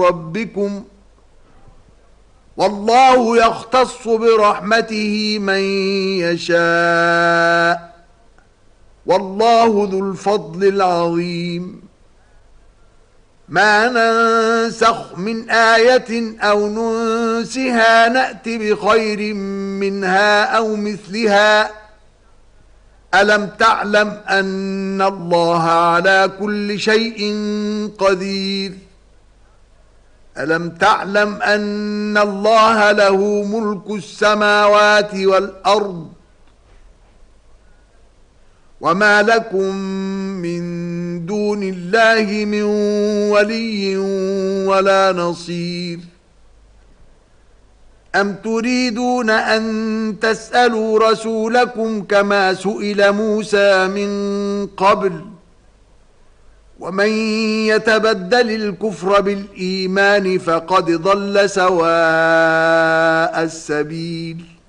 ربكم والله يختص برحمته من يشاء والله ذو الفضل العظيم. ما ننسخ من آية أو ننسها نأت بخير منها أو مثلها ألم تعلم أن الله على كل شيء قدير ألم تعلم أن الله له ملك السماوات والأرض وما لكم من دون الله من ولي ولا نصير. أم تريدون أن تسألوا رسولكم كما سئل موسى من قبل ومن يتبدل الكفر بالإيمان فقد ضل سواء السبيل.